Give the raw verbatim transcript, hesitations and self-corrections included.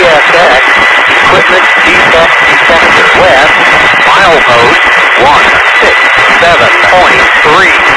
S X, equipment defect detector west, milepost one six seven point three.